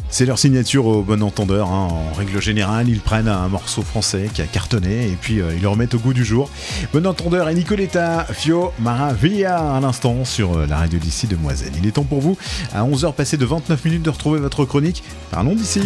C'est leur signature au bon entendeur, hein. En règle générale, ils prennent un morceau français qui a cartonné et puis ils le remettent au goût du jour. Bon entendeur et Nicoletta Fio Maravilla à l'instant sur la radio d'ici Demoiselle. Il est temps pour vous, à 11h passées de 29 minutes, de retrouver votre chronique. Parlons d'ici.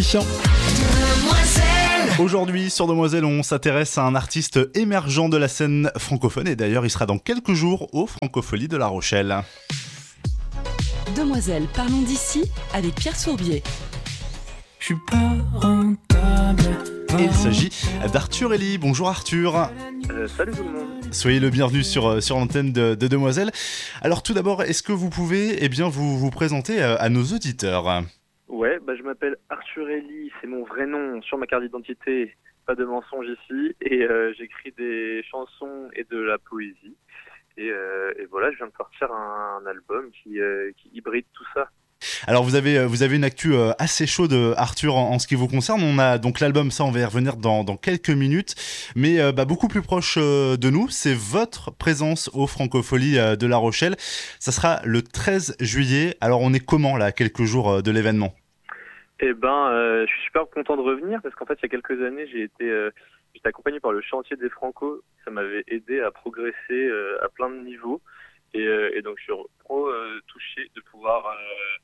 Aujourd'hui sur Demoiselle, on s'intéresse à un artiste émergent de la scène francophone et d'ailleurs il sera dans quelques jours aux Francopholies de La Rochelle. Demoiselle, parlons d'ici avec Pierre Sourbier. Je suis pas rentable. Et il s'agit d'Arthur Ellie. Bonjour Arthur. Salut tout le monde. Soyez le bienvenu sur l'antenne de Demoiselle. Alors tout d'abord, est-ce que vous pouvez vous présenter à nos auditeurs ? Ouais, je m'appelle Arthur Ellie, c'est mon vrai nom sur ma carte d'identité, pas de mensonge ici, et j'écris des chansons et de la poésie. Et voilà, je viens de sortir un album qui hybride tout ça. Alors vous avez une actu assez chaude, Arthur, en ce qui vous concerne. On a donc l'album, ça on va y revenir dans quelques minutes, mais beaucoup plus proche de nous, c'est votre présence aux Francopholies de La Rochelle. Ça sera le 13 juillet. Alors on est comment là, à quelques jours de l'événement ? Je suis super content de revenir parce qu'en fait il y a quelques années j'étais accompagné par le chantier des Franco. Ça m'avait aidé à progresser à plein de niveaux et donc je suis trop touché de pouvoir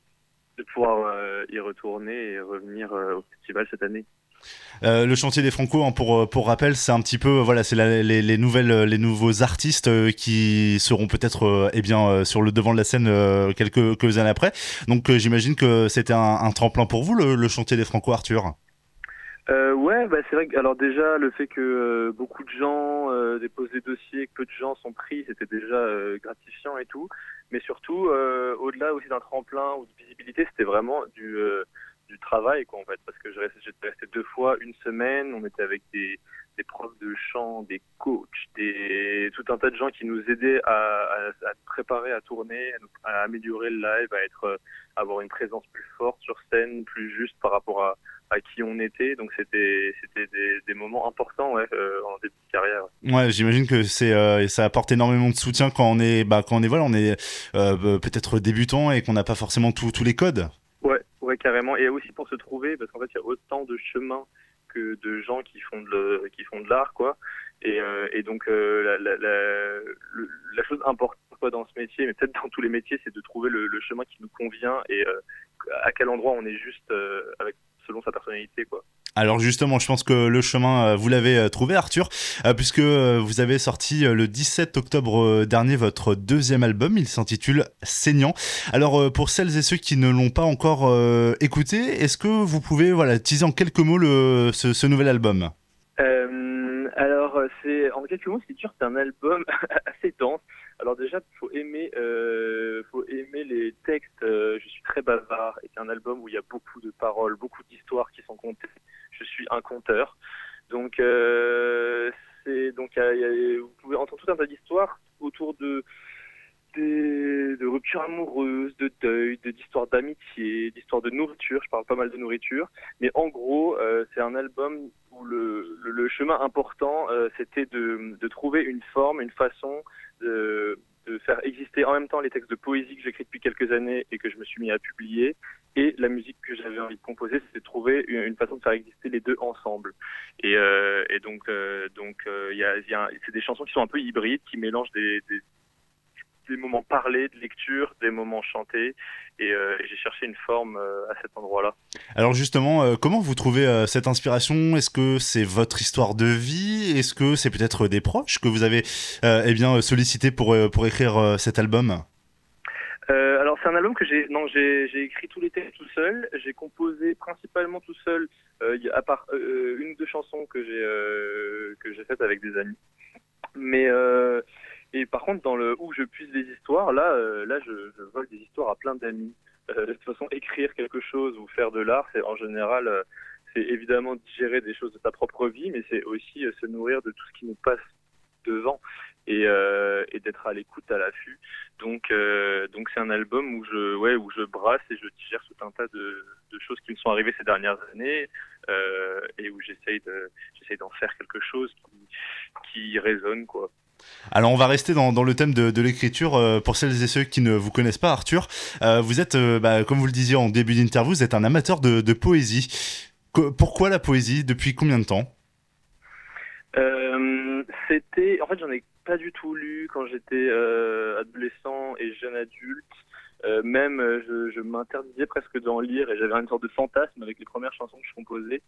y retourner et revenir au festival cette année. Le chantier des Franco, hein, pour rappel, c'est un petit peu c'est les nouveaux artistes qui seront peut-être sur le devant de la scène quelques années après. Donc j'imagine que c'était un tremplin pour vous, le chantier des Franco, Arthur. C'est vrai que alors déjà le fait que beaucoup de gens déposent des dossiers, que peu de gens sont pris, c'était déjà gratifiant et tout. Mais surtout, au-delà aussi d'un tremplin ou de visibilité, c'était vraiment du travail quoi en fait, parce que j'étais resté 2 fois une semaine, on était avec des profs de chant, des coachs, tout un tas de gens qui nous aidaient à préparer, à tourner, à améliorer le live, à avoir une présence plus forte sur scène, plus juste par rapport à qui on était. Donc c'était des moments importants en début de carrière. Ouais, j'imagine que ça apporte énormément de soutien quand on est peut-être débutant et qu'on n'a pas forcément tous les codes. Ouais, carrément. Et aussi pour se trouver, parce qu'en fait, il y a autant de chemins que de gens qui font de l'art, quoi. Et donc, la chose importante quoi, dans ce métier, mais peut-être dans tous les métiers, c'est de trouver le chemin qui nous convient et à quel endroit on est juste selon sa personnalité, quoi. Alors justement, je pense que le chemin, vous l'avez trouvé, Arthur, puisque vous avez sorti le 17 octobre dernier votre deuxième album. Il s'intitule Saignant. Alors pour celles et ceux qui ne l'ont pas encore écouté, est-ce que vous pouvez teaser en quelques mots ce nouvel album ? C'est en quelques mots, c'est un album assez dense. Alors déjà, faut aimer les textes. Je suis très bavard et c'est un album où il y a beaucoup de paroles, beaucoup d'histoires qui sont contées. Je suis un conteur, donc vous pouvez entendre tout un tas d'histoires autour de ruptures amoureuses, de deuil, d'histoires d'amitié, d'histoires de nourriture. Je parle pas mal de nourriture, mais en gros, c'est un album où le chemin important, c'était de trouver une forme, une façon de faire exister en même temps les textes de poésie que j'écris depuis quelques années et que je me suis mis à publier, et la musique que j'avais envie de composer, c'était de trouver une façon de faire exister les deux ensemble. Et donc, c'est des chansons qui sont un peu hybrides, qui mélangent des moments parlés de lecture, des moments chantés, et j'ai cherché une forme à cet endroit-là. Alors justement, comment vous trouvez cette inspiration ? Est-ce que c'est votre histoire de vie ? Est-ce que c'est peut-être des proches que vous avez sollicité pour écrire cet album ? Alors c'est un album que j'ai écrit tous les textes tout seul, j'ai composé principalement tout seul, à part une ou deux chansons que j'ai faites avec des amis. Mais et par contre, dans le où je puise des histoires, là, je vole des histoires à plein d'amis. De toute façon, écrire quelque chose ou faire de l'art, c'est en général, c'est évidemment digérer des choses de ta propre vie, mais c'est aussi se nourrir de tout ce qui nous passe devant et d'être à l'écoute, à l'affût. Donc c'est un album où je brasse et je digère tout un tas de choses qui me sont arrivées ces dernières années et où j'essaye d'en faire quelque chose qui résonne, quoi. Alors on va rester dans le thème de l'écriture. Pour celles et ceux qui ne vous connaissent pas, Arthur, vous êtes, comme vous le disiez en début d'interview, vous êtes un amateur de poésie. Pourquoi la poésie? Depuis combien de temps? En fait, j'en ai pas du tout lu quand j'étais adolescent et jeune adulte. Je m'interdisais presque d'en lire et j'avais une sorte de fantasme avec les premières chansons que je composais.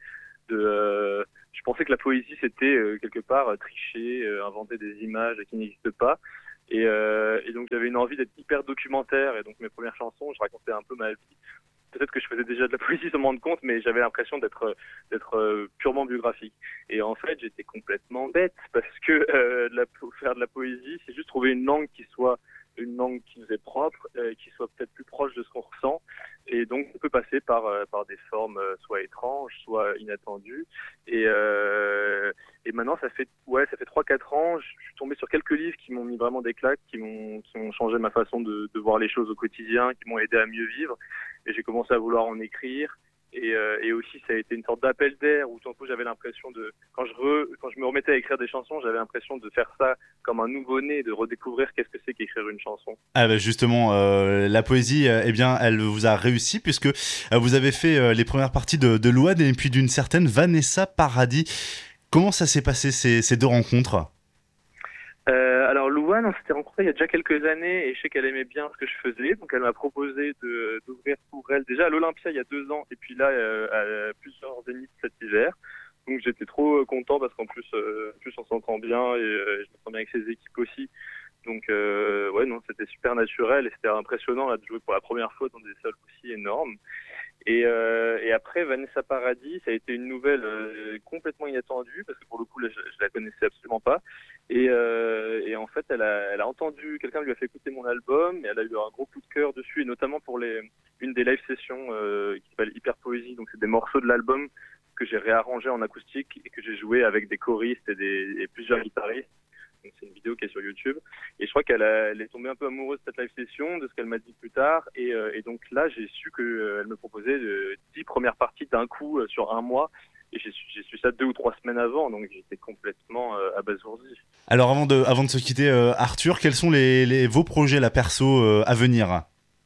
Je pensais que la poésie c'était quelque part tricher, inventer des images qui n'existent pas. Et donc j'avais une envie d'être hyper documentaire et donc mes premières chansons, je racontais un peu ma vie. Peut-être que je faisais déjà de la poésie sans m'en rendre compte, mais j'avais l'impression d'être purement biographique. Et en fait, j'étais complètement bête parce que faire de la poésie, c'est juste trouver une langue qui nous est propre, qui soit peut-être plus proche de ce qu'on ressent. Et donc, on peut passer par des formes soit étranges, soit inattendues. Et maintenant, ça fait 3-4 ans, je suis tombé sur quelques livres qui m'ont mis vraiment des claques, qui m'ont changé ma façon de voir les choses au quotidien, qui m'ont aidé à mieux vivre. Et j'ai commencé à vouloir en écrire. Et aussi, ça a été une sorte d'appel d'air où tout d'un coup, j'avais l'impression quand je me remettais à écrire des chansons, j'avais l'impression de faire ça comme un nouveau-né, de redécouvrir qu'est-ce que c'est qu'écrire une chanson. Ah bah justement, la poésie, eh bien, elle vous a réussi puisque vous avez fait les premières parties de Louane et puis d'une certaine Vanessa Paradis. Comment ça s'est passé ces deux rencontres? Alors Louane, on s'était rencontrés il y a déjà quelques années et je sais qu'elle aimait bien ce que je faisais, donc elle m'a proposé d'ouvrir pour elle déjà à l'Olympia il y a 2 ans et puis là à plusieurs zéniths cet hiver. Donc j'étais trop content parce qu'en plus on s'entend bien et je me sens bien avec ses équipes aussi. Donc ouais non, c'était super naturel et c'était impressionnant là, de jouer pour la première fois dans des salles aussi énormes. Et après Vanessa Paradis, ça a été une nouvelle complètement inattendue parce que pour le coup là, je la connaissais absolument pas. Et en fait elle a entendu, quelqu'un lui a fait écouter mon album et elle a eu un gros coup de cœur dessus et notamment pour une des live sessions qui s'appelle Hyper Poésie. Donc c'est des morceaux de l'album que j'ai réarrangé en acoustique et que j'ai joué avec des choristes et plusieurs guitaristes. Donc c'est une vidéo qui est sur YouTube. Et je crois qu'elle est tombée un peu amoureuse de cette live session, de ce qu'elle m'a dit plus tard. Et donc là, j'ai su qu'elle me proposait 10 premières parties d'un coup sur un mois. Et j'ai su ça 2 ou 3 semaines avant. Donc j'étais complètement abasourdi. Alors avant de se quitter, Arthur, quels sont vos projets, la perso, à venir?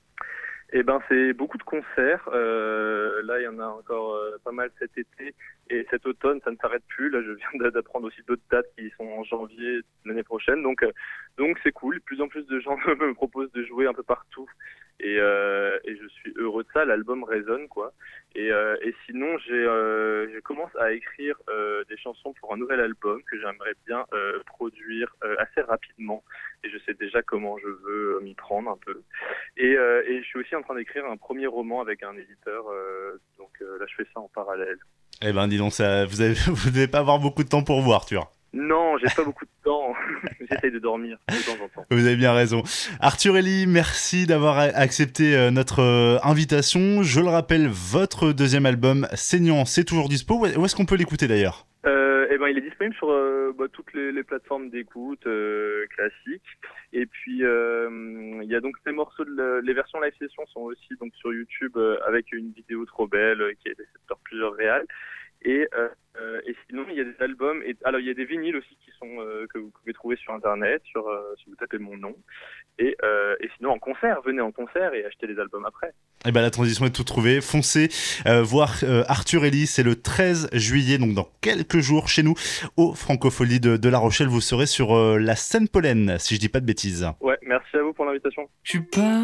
Eh ben, c'est beaucoup de concerts. Là, il y en a encore pas mal cet été. Et cet automne, ça ne s'arrête plus. Là, je viens d'apprendre aussi d'autres dates qui sont en janvier l'année prochaine. Donc c'est cool. De plus en plus de gens me proposent de jouer un peu partout. Et je suis heureux de ça. L'album résonne, quoi. Et sinon, je commence à écrire des chansons pour un nouvel album que j'aimerais bien produire assez rapidement. Et je sais déjà comment je veux m'y prendre un peu. Et je suis aussi en train d'écrire un premier roman avec un éditeur. Donc là, je fais ça en parallèle. Eh ben, dis donc, vous devez pas avoir beaucoup de temps pour vous, Arthur. Non, j'ai pas beaucoup de temps. J'essaye de dormir de temps en temps. Vous avez bien raison. Arthur Ellie, merci d'avoir accepté notre invitation. Je le rappelle, votre deuxième album, Saignant, c'est toujours dispo. Où est-ce qu'on peut l'écouter d'ailleurs ? Il est disponible sur toutes les plateformes d'écoute classiques. Et puis il y a donc ces morceaux, les versions live session sont aussi donc sur YouTube avec une vidéo trop belle qui a été faite par plusieurs réals. Et sinon il y a des albums alors il y a des vinyles aussi qui sont que vous pouvez trouver sur internet si vous tapez mon nom et sinon en concert, venez en concert et achetez les albums après. Et ben la transition est toute trouvée, foncez voir Arthur Ellie, c'est le 13 juillet donc dans quelques jours chez nous au Francophonie de La Rochelle. Vous serez sur la scène Pollen si je dis pas de bêtises. Ouais, merci à vous pour l'invitation. Je suis pas